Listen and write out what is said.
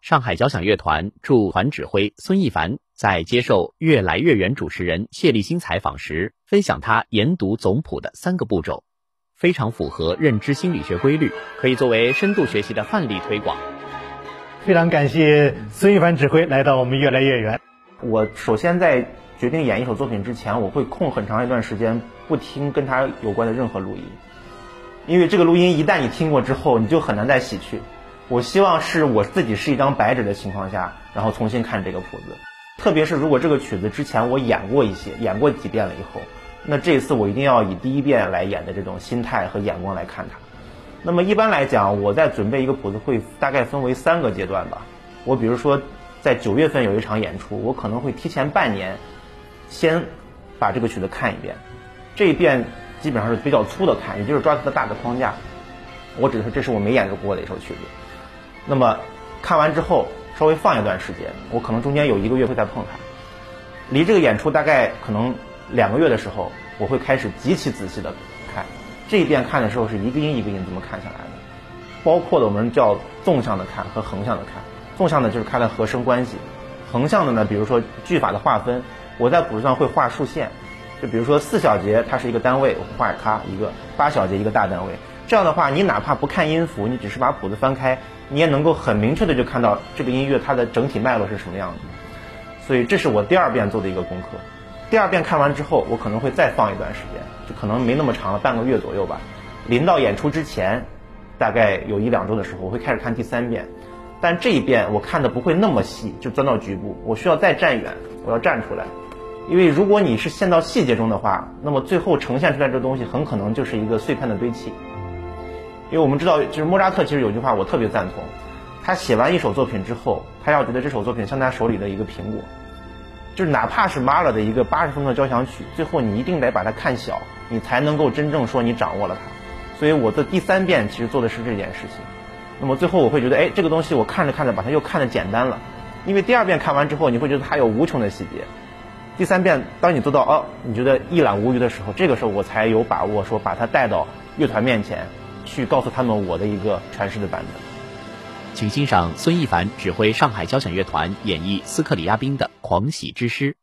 上海交响乐团驻团指挥孙一凡在接受《乐来乐园》主持人谢立新采访时，分享他研读总谱的3个步骤，非常符合认知心理学规律，可以作为深度学习的范例推广。 非常感谢孙一凡指挥来到我们乐来乐园。 我首先在决定演一首作品之前，我会空很长一段时间不听跟它有关的任何录音，因为这个录音一旦你听过之后，你就很难再洗去。我希望是我自己是一张白纸的情况下，然后重新看这个谱子。特别是如果这个曲子之前我演过几遍了以后，那这一次我一定要以第一遍来演的这种心态和眼光来看它。那么一般来讲，我在准备一个谱子会大概分为3个阶段吧。我比如说在9月份有一场演出，我可能会提前半年先把这个曲子看一遍，这一遍基本上是比较粗的看，也就是抓它的大的框架。我指的是这是我没演过的一首曲子。那么看完之后稍微放一段时间，我可能中间有1个月会再碰它。离这个演出大概可能2个月的时候，我会开始极其仔细的看。这一遍看的时候是一个音一个音这么看下来的，包括的我们叫纵向的看和横向的看。纵向的就是看它和声关系，横向的呢，比如说句法的划分，我在谱子上会画竖线，就比如说4小节它是一个单位，我画咔一个，8小节一个大单位。这样的话，你哪怕不看音符，你只是把谱子翻开，你也能够很明确的就看到这个音乐它的整体脉络是什么样子。所以这是我第2遍做的一个功课。第2遍看完之后，我可能会再放一段时间，就可能没那么长了，半个月左右吧。临到演出之前，大概有1、2周的时候，我会开始看第3遍。但这一遍我看的不会那么细，就钻到局部，我需要再站远，我要站出来。因为如果你是陷到细节中的话，那么最后呈现出来这东西很可能就是一个碎片的堆砌。因为我们知道，就是莫扎特其实有句话我特别赞同，他写完一首作品之后，他要觉得这首作品像他手里的一个苹果，就是哪怕是马勒的一个80分的交响曲，最后你一定得把它看小，你才能够真正说你掌握了它。所以我的第3遍其实做的是这件事情。那么最后我会觉得，这个东西我看着看着把它又看得简单了，因为第2遍看完之后，你会觉得它有无穷的细节。第3遍当你做到你觉得一览无余的时候，这个时候我才有把握说把它带到乐团面前去告诉他们我的一个诠释的版本。 请欣赏孙一凡指挥上海交响乐团演绎斯克里亚宾的《狂喜之诗》。